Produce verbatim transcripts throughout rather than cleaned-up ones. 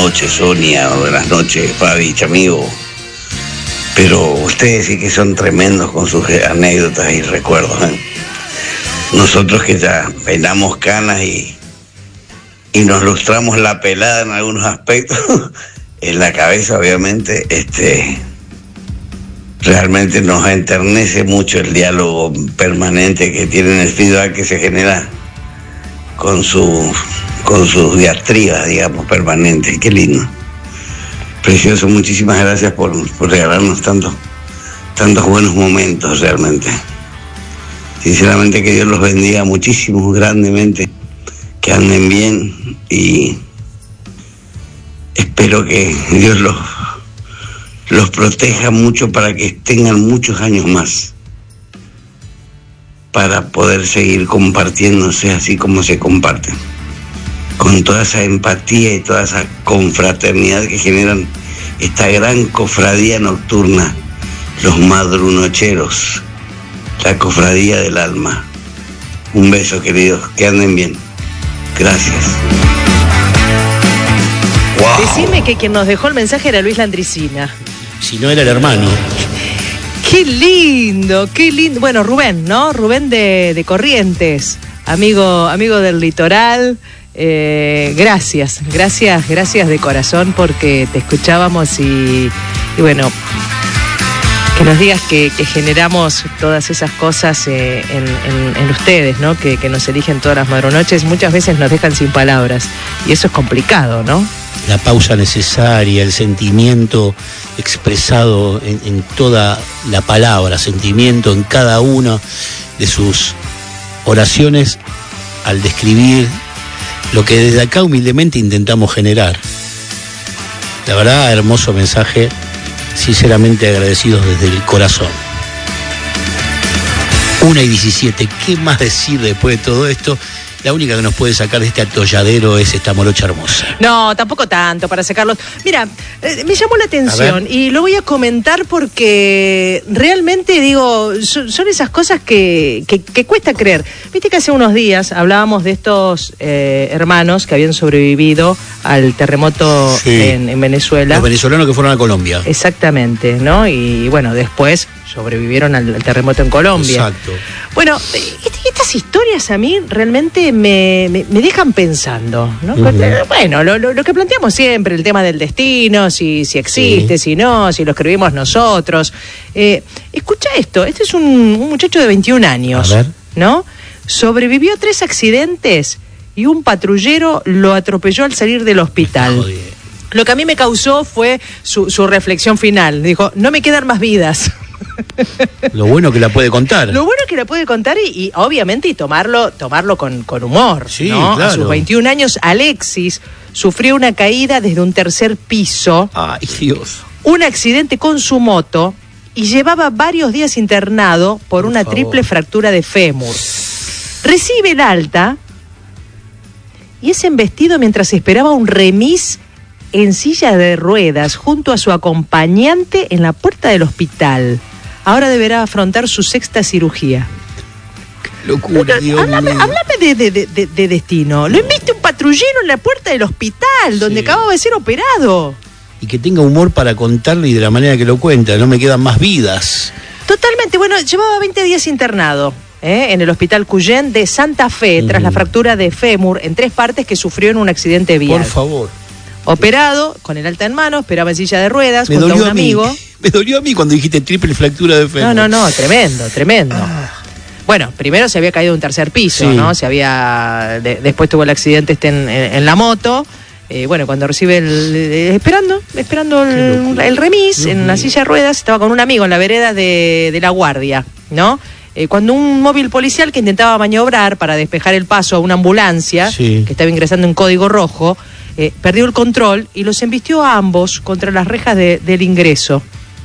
noches, Sonia, buenas noches, Fabi, amigo. Pero ustedes sí que son tremendos con sus anécdotas y recuerdos, ¿eh? Nosotros que ya peinamos canas y, y nos lustramos la pelada en algunos aspectos, en la cabeza obviamente, este, realmente nos enternece mucho el diálogo permanente que tienen, el feedback que se genera con su, con sus diatribas, digamos, permanentes. Qué lindo. Precioso, muchísimas gracias por, por regalarnos tantos, tantos buenos momentos realmente. Sinceramente que Dios los bendiga muchísimo, grandemente, que anden bien y espero que Dios los, los proteja mucho para que tengan muchos años más, para poder seguir compartiéndose así como se comparten, con toda esa empatía y toda esa confraternidad que generan esta gran cofradía nocturna, los madrunocheros, la cofradía del alma. Un beso, queridos, que anden bien. Gracias. Wow. Decime que quien nos dejó el mensaje era Luis Landricina. Si no era el hermano. Qué lindo, qué lindo. Bueno, Rubén, ¿no? Rubén de, de Corrientes, amigo, amigo del litoral. Eh, gracias, gracias, gracias de corazón porque te escuchábamos y, y bueno, que nos digas que, que generamos todas esas cosas eh, en, en, en ustedes, ¿no? Que, que nos eligen todas las madrunoches, muchas veces nos dejan sin palabras y eso es complicado, ¿no? La pausa necesaria, el sentimiento expresado en, en toda la palabra, sentimiento en cada una de sus oraciones al describir lo que desde acá humildemente intentamos generar. La verdad, hermoso mensaje, sinceramente agradecidos desde el corazón. Una y diecisiete, ¿qué más decir después de todo esto? La única que nos puede sacar de este atolladero es esta morocha hermosa. No, tampoco tanto para sacarlos. Mira, eh, me llamó la atención y lo voy a comentar porque realmente, digo, son, son esas cosas que, que, que cuesta creer. Viste que hace unos días hablábamos de estos eh, hermanos que habían sobrevivido al terremoto sí. en, en Venezuela. Los venezolanos que fueron a Colombia. Exactamente, ¿no? Y bueno, después sobrevivieron al, al terremoto en Colombia. Exacto. Bueno, estas historias a mí realmente me, me, me dejan pensando, ¿no? Uh-huh. Bueno, lo, lo, lo que planteamos siempre, el tema del destino, si, si existe, sí. si no, si lo escribimos nosotros. Eh, escucha esto, este es un, un muchacho de veintiún años, a ver. ¿No? Sobrevivió a tres accidentes y un patrullero lo atropelló al salir del hospital. Joder. Lo que a mí me causó fue su, su reflexión final. Dijo, no me quedan más vidas. Lo bueno que la puede contar. Lo bueno que la puede contar y, y obviamente y tomarlo, tomarlo con, con humor. Sí, ¿no? claro. A sus veintiún años, Alexis sufrió una caída desde un tercer piso. Ay, Dios. Un accidente con su moto y llevaba varios días internado por, por una favor. triple fractura de fémur. Recibe el alta y es embestido mientras esperaba un remis en silla de ruedas junto a su acompañante en la puerta del hospital. Ahora deberá afrontar su sexta cirugía. Qué locura, Dios Háblame, mío. háblame de, de, de, de destino. Lo inviste un patrullero en la puerta del hospital, donde sí. acababa de ser operado. Y que tenga humor para contarlo y de la manera que lo cuenta. No me quedan más vidas. Totalmente. Bueno, llevaba veinte días internado. ¿Eh? En el hospital Cuyén de Santa Fe, uh-huh. tras la fractura de fémur en tres partes que sufrió en un accidente vial. Por favor. Operado, con el alta en mano, esperaba en silla de ruedas, me junto a un a amigo. Me dolió a mí cuando dijiste triple fractura de fémur. No, no, no, tremendo, tremendo. Ah. Bueno, primero se había caído de un tercer piso, sí. ¿no? Se había, de, después tuvo el accidente este en, en, en la moto. Eh, bueno, cuando recibe el... Eh, esperando, esperando el, el remis en la silla de ruedas, estaba con un amigo en la vereda de, de La Guardia, ¿no? Eh, cuando un móvil policial que intentaba maniobrar para despejar el paso a una ambulancia, sí. que estaba ingresando en código rojo, eh, perdió el control y los embistió a ambos contra las rejas de, del ingreso.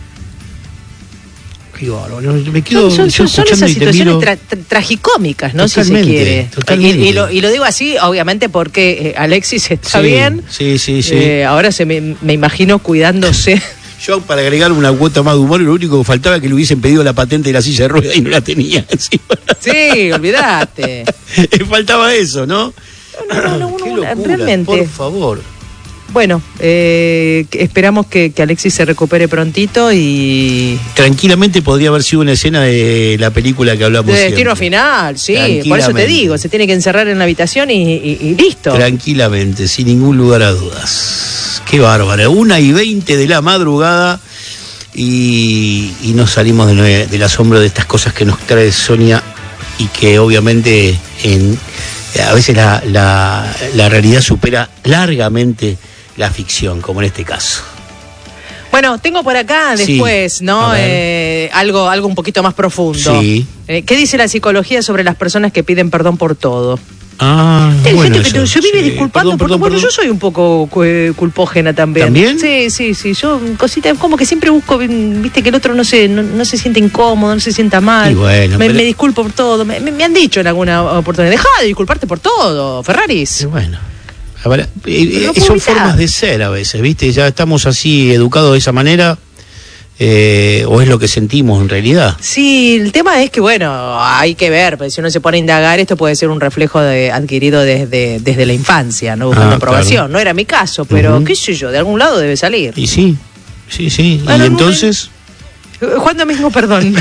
Qué bárbaro, me quedo son, son, son esas situaciones tra, tra, tragicómicas, ¿no? Si se quiere. Y, y, lo, y lo digo así, obviamente, porque eh, Alexis está sí, bien. Sí, sí, sí. Eh, ahora se me, me imagino cuidándose. Yo, para agregar una cuota más de humor, lo único que faltaba es que le hubiesen pedido la patente de la silla de ruedas y no la tenía. Sí, sí, olvidate. Faltaba eso, ¿no? No, no, no, no, Qué locura, realmente. por favor. bueno, eh, esperamos que, que Alexis se recupere prontito y... Tranquilamente podría haber sido una escena de la película que hablamos de siempre. Destino Final, sí, por eso te digo, se tiene que encerrar en la habitación y, y, y listo. Tranquilamente, sin ningún lugar a dudas. Qué bárbaro, una y veinte de la madrugada y, y nos salimos de, del asombro de estas cosas que nos trae Sonia y que obviamente en, a veces la, la, la realidad supera largamente la ficción, como en este caso. Bueno, tengo por acá después, sí, ¿no? Eh, algo, algo un poquito más profundo. Sí. Eh, ¿Qué dice la psicología sobre las personas que piden perdón por todo? Ah, Hay bueno, gente que eso, se vive sí. disculpando Perdón, porque, perdón, bueno, perdón. yo soy un poco eh, culpógena también. ¿También? Sí, sí, sí. Yo, cositas, como que siempre busco, viste, que el otro no se, no, no se siente incómodo, no se sienta mal. Y bueno, me, pero... me disculpo por todo. Me, me, me han dicho en alguna oportunidad, dejá de disculparte por todo, Ferraris. Y bueno. Ahora, eh, no son evitar. formas de ser a veces, ¿viste? Ya estamos así educados de esa manera, eh, o es lo que sentimos en realidad. Sí, el tema es que, bueno, hay que ver, porque si uno se pone a indagar, esto puede ser un reflejo de, adquirido desde, desde la infancia, no buscando Ah, aprobación. claro. No era mi caso, pero Uh-huh. qué sé yo, de algún lado debe salir. Y sí, sí, sí. Bueno, y entonces... Juan mismo, perdón.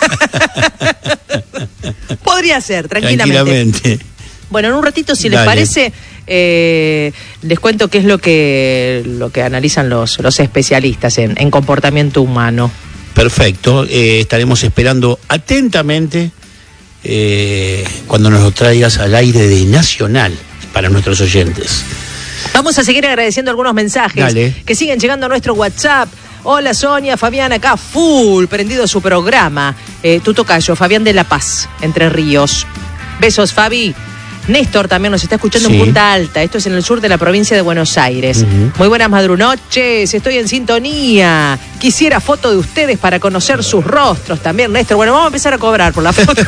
Podría ser, tranquilamente. Tranquilamente. Bueno, en un ratito, si les Dale. parece, eh, les cuento qué es lo que lo que analizan los, los especialistas en, en comportamiento humano. Perfecto. Eh, estaremos esperando atentamente eh, cuando nos lo traigas al aire de Nacional para nuestros oyentes. Vamos a seguir agradeciendo algunos mensajes Dale. que siguen llegando a nuestro WhatsApp. Hola Sonia, Fabián acá, full, prendido su programa. Eh, tu tocayo, Fabián de La Paz, Entre Ríos. Besos, Fabi. Néstor también nos está escuchando Sí. en Punta Alta, esto es en el sur de la provincia de Buenos Aires. Uh-huh. Muy buenas madrunoches, estoy en sintonía. Quisiera foto de ustedes para conocer sus rostros también, Néstor. Bueno, vamos a empezar a cobrar por la foto.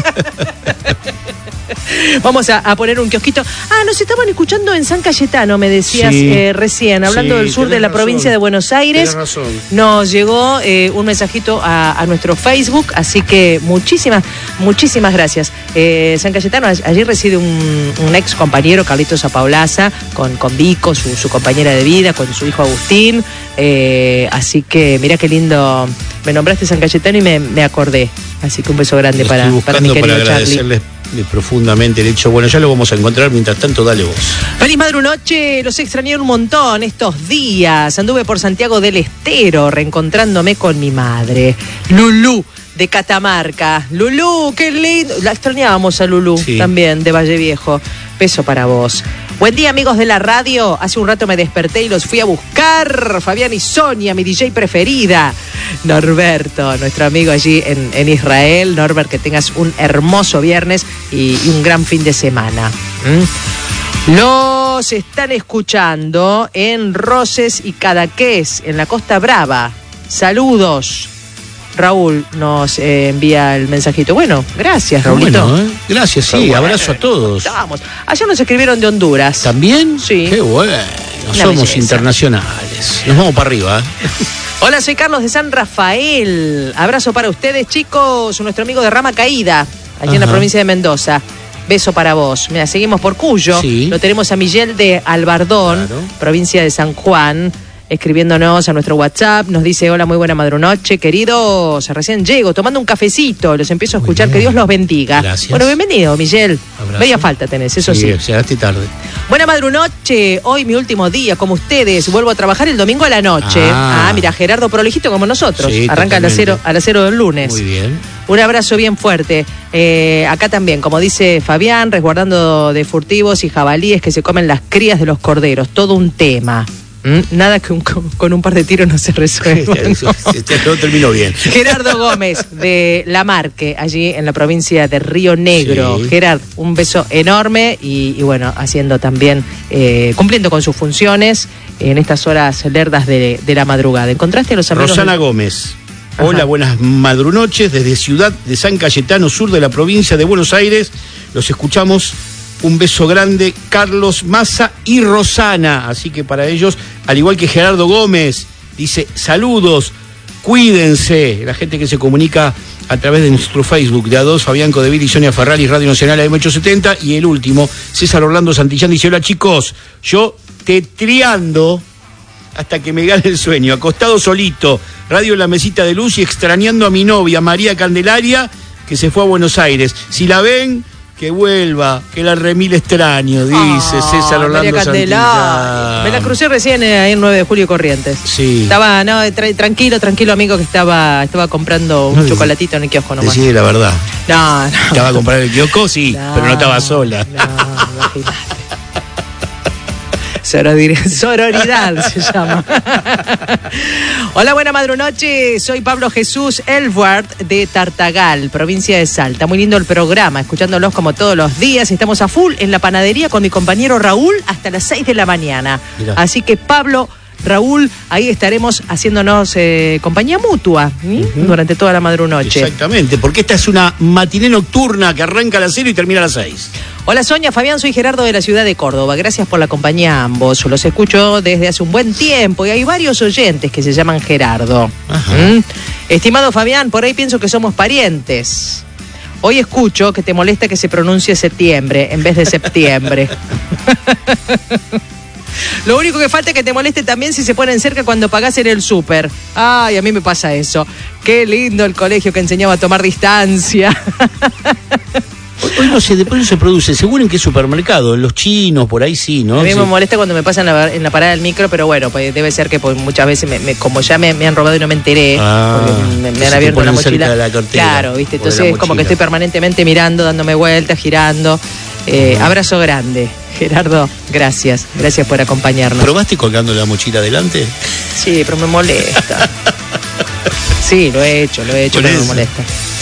Vamos a, a poner un kiosquito. Ah, nos estaban escuchando en San Cayetano, me decías Sí. eh, recién, hablando Sí, del sur de tenés la razón. provincia de Buenos Aires. Tenés razón. Nos llegó eh, un mensajito a, a nuestro Facebook, así que muchísimas, muchísimas gracias. Eh, San Cayetano, allí reside un, un ex compañero, Carlitos Apaulaza, con, con Vico, su, su compañera de vida, con su hijo Agustín. Eh, así que mira qué lindo, me nombraste San Cayetano y me, me acordé. Así que un beso grande Lo para, estoy para mi buscando querido para Charlie. agradecerles profundamente el hecho. Bueno, ya lo vamos a encontrar, mientras tanto dale vos. Feliz madrunoche, los extrañé un montón estos días. Anduve por Santiago del Estero reencontrándome con mi madre, Lulú, de Catamarca. Lulú, qué lindo. La extrañábamos a Lulú, Sí. también, de Valle Viejo. Beso para vos. Buen día, amigos de la radio. Hace un rato me desperté y los fui a buscar. Fabián y Sonia, mi D J preferida. Norberto, nuestro amigo allí en, en Israel. Norbert, que tengas un hermoso viernes y, y un gran fin de semana. ¿Mm? Los están escuchando en Roses y Cadaqués, en la Costa Brava. Saludos. Raúl nos eh, envía el mensajito. Bueno, gracias, Raulito. Bueno, ¿eh? Gracias, sí, Bueno, abrazo a todos. Vamos. Ayer nos escribieron de Honduras. ¿También? Sí. Qué bueno, Una somos belleza. internacionales. Nos vamos para arriba. ¿eh? Hola, soy Carlos de San Rafael. Abrazo para ustedes, chicos. Nuestro amigo de Rama Caída, allí en la Ajá. provincia de Mendoza. Beso para vos. Mira, seguimos por Cuyo. Sí. Lo tenemos a Miguel de Albardón, Claro. provincia de San Juan, escribiéndonos a nuestro WhatsApp. Nos dice, hola, muy buena madrunoche, queridos. Recién llego, tomando un cafecito. Los empiezo a escuchar. Muy Que bien. Dios los bendiga. Gracias. Bueno, bienvenido, Miguel. Abrazo. Media falta tenés, eso sí. Llegaste tarde. Buena madrunoche, hoy mi último día, como ustedes. Vuelvo a trabajar el domingo a la noche. Ah. Ah, mira, Gerardo Prolejito como nosotros. Sí, Arranca a las totalmente. cero, a las cero del lunes. Muy bien. Un abrazo bien fuerte. Eh, acá también, como dice Fabián, resguardando de furtivos y jabalíes que se comen las crías de los corderos. Todo un tema. ¿Mm? Nada que un- con un par de tiros no se resuelva. Eso, este, todo terminó bien. Gerardo Gómez de La Marque, allí en la provincia de Río Negro. Sí. Gerard, un beso enorme y, y bueno, haciendo también, eh, cumpliendo con sus funciones en estas horas lerdas de, de la madrugada. ¿Encontraste a los amigos? Rosana del- Gómez. Ajá. Hola, buenas madrunoches desde Ciudad de San Cayetano, sur de la provincia de Buenos Aires. Los escuchamos. Un beso grande, Carlos Massa y Rosana. Así que para ellos, al igual que Gerardo Gómez, dice saludos, cuídense. La gente que se comunica a través de nuestro Facebook de A dos, Fabián Codevil y Sonia Ferrari, Radio Nacional A M ochocientos setenta. Y el último, César Orlando Santillán, dice hola chicos, yo tetreando hasta que me gane el sueño, acostado solito, radio en la mesita de luz y extrañando a mi novia, María Candelaria, que se fue a Buenos Aires. Si la ven, que vuelva, que la remil extraño, dice oh, César Orlando María Candelaria. Me la crucé recién ahí en nueve de julio Corrientes. Sí. Estaba, no, tra tranquilo, tranquilo, amigo, que estaba estaba comprando un no, chocolatito en el kiosco nomás. Sí, la verdad. No, no. Estaba a comprar el kiosco, sí, no, pero no estaba sola. No, imagínate. Sororidad se llama. Hola, buena madrunoche. Soy Pablo Jesús Elwart de Tartagal, provincia de Salta. Muy lindo el programa, escuchándolos como todos los días. Estamos a full en la panadería con mi compañero Raúl hasta las seis de la mañana. Mirá. Así que Pablo, Raúl, ahí estaremos haciéndonos eh, compañía mutua ¿sí? uh-huh. durante toda la madrunoche. Exactamente, porque esta es una matiné nocturna que arranca a las cero y termina a las seis. Hola Sonia, Fabián, soy Gerardo de la ciudad de Córdoba. Gracias por la compañía a ambos. Los escucho desde hace un buen tiempo y hay varios oyentes que se llaman Gerardo. ¿Mm? Estimado Fabián, por ahí pienso que somos parientes. Hoy escucho que te molesta que se pronuncie septiembre en vez de septiembre. Lo único que falta es que te moleste también si se ponen cerca cuando pagás en el súper. Ay, a mí me pasa eso. Qué lindo el colegio que enseñaba a tomar distancia. Hoy no sé, después no se produce, según en qué supermercado, en los chinos, por ahí sí, ¿no? A mí sí. me molesta cuando me pasan en la, en la parada del micro, pero bueno, pues debe ser que pues, muchas veces, me, me, como ya me, me han robado y no me enteré, ah, porque me, me han abierto la mochila. La cartera, claro, ¿viste? Entonces es como que estoy permanentemente mirando, dándome vueltas, girando. Eh, uh-huh. Abrazo grande. Gerardo, gracias, gracias por acompañarnos. ¿Probaste colgando la mochila adelante? Sí, pero me molesta. Sí, lo he hecho, lo he hecho, por pero eso. me molesta.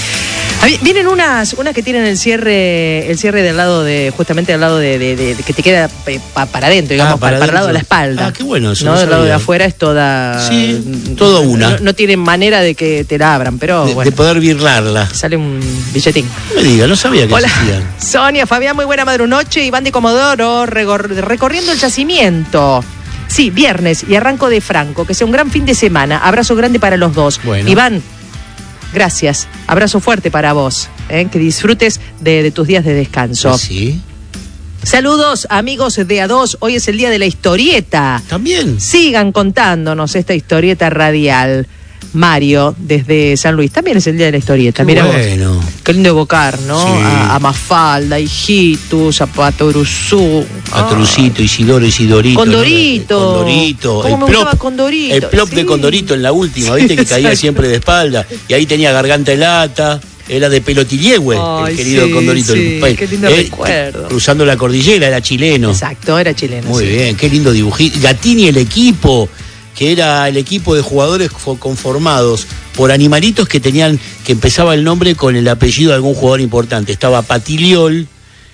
Vienen unas, unas que tienen el cierre, el cierre del lado de, justamente del lado de, de, de, de que te queda pa, para adentro, digamos, ah, para, para el lado de la espalda. Ah, qué bueno eso. ¿no? No del lado de afuera es toda. Sí, toda una. No, no tienen manera de que te la abran, pero de, bueno. De poder birlarla. Sale un billetín. No me diga, no sabía que Hola, existían. Sonia, Fabián, muy buena madrunoche. Iván de Comodoro, recorriendo el yacimiento. Sí, viernes y arranco de Franco. Que sea un gran fin de semana. Abrazo grande para los dos. Bueno. Iván, gracias. Abrazo fuerte para vos. ¿eh? Que disfrutes de, de tus días de descanso. Sí. Saludos, amigos de A dos. Hoy es el día de la historieta. También. Sigan contándonos esta historieta radial. Mario, desde San Luis. También es el día de la historieta. Mira bueno. vos. Qué lindo evocar, ¿no? Sí. A, a Mafalda, Hijitus, a Patoruzú. A Trucito, Isidoro, Isidorito. Condorito. ¿no? Condorito. ¿Cómo el me plop, gustaba Condorito? El plop sí. de Condorito en la última, ¿viste? Que caía siempre de espalda. Y ahí tenía garganta de lata. Era de Pelotillehue, el querido sí, Condorito. Sí, el, qué lindo él, recuerdo. Cruzando la cordillera, era chileno. Exacto, era chileno. Muy sí. bien, qué lindo dibujito. Gatini, el equipo, que era el equipo de jugadores conformados por animalitos que tenían, que empezaba el nombre con el apellido de algún jugador importante. Estaba Patiliol,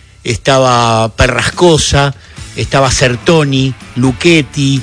estaba Perrascosa, estaba Certoni, Luchetti,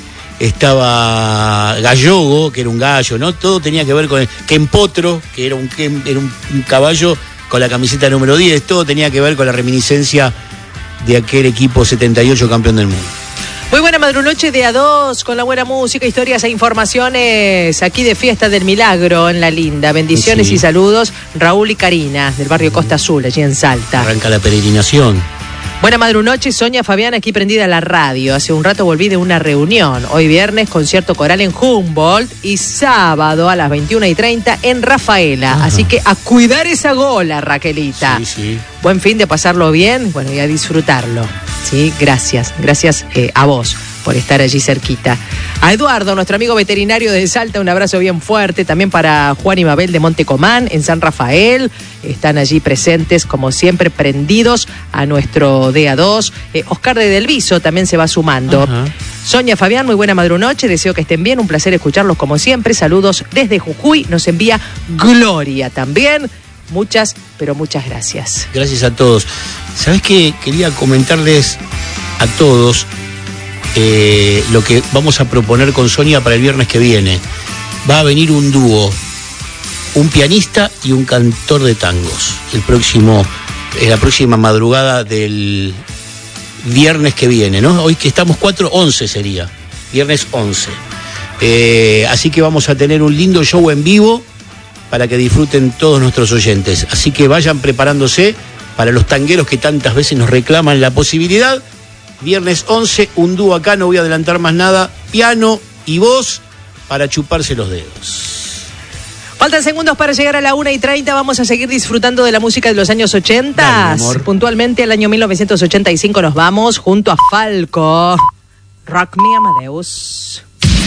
estaba Gallogo, que era un gallo, ¿no? Todo tenía que ver con el Kempotro, que era un, era un, un caballo con la camiseta número diez, todo tenía que ver con la reminiscencia de aquel equipo setenta y ocho campeón del mundo. Muy buena madrunoche de A dos, con la buena música, historias e informaciones aquí de Fiesta del Milagro en La Linda. Bendiciones sí. y saludos, Raúl y Karina, del barrio Costa Azul, allí en Salta. Arranca la peregrinación. Buena madrunoche, Sonia, Fabián, aquí prendida la radio. Hace un rato volví de una reunión. Hoy viernes, concierto coral en Humboldt y sábado a las veintiuna y treinta en Rafaela. Ajá. Así que a cuidar esa gola, Raquelita. Sí, sí. Buen fin de pasarlo bien, bueno, y a disfrutarlo. Sí, gracias. Gracias eh, a vos por estar allí cerquita. A Eduardo, nuestro amigo veterinario de Salta, un abrazo bien fuerte. También para Juan y Mabel de Montecomán, en San Rafael. Están allí presentes, como siempre, prendidos a nuestro D A dos. Eh, Oscar de Delviso también se va sumando. Ajá. Sonia, Fabián, muy buena madrunoche. Deseo que estén bien. Un placer escucharlos como siempre. Saludos desde Jujuy. Nos envía Gloria también. Muchas, pero muchas gracias. Gracias a todos. ¿Sabés qué? Quería comentarles a todos eh, lo que vamos a proponer con Sonia para el viernes que viene. Va a venir un dúo, un pianista y un cantor de tangos. El próximo, eh, la próxima madrugada del viernes que viene, ¿no? Hoy que estamos cuatro, once sería. Viernes once. Eh, así que vamos a tener un lindo show en vivo para que disfruten todos nuestros oyentes. Así que vayan preparándose para los tangueros que tantas veces nos reclaman la posibilidad Viernes once, un dúo acá, no voy a adelantar más nada. Piano y voz para chuparse los dedos. Faltan segundos para llegar a la una y treinta. Vamos a seguir disfrutando de la música de los años ochenta. Dale, amor. Puntualmente al año mil novecientos ochenta y cinco nos vamos junto a Falco. Rock Me Amadeus.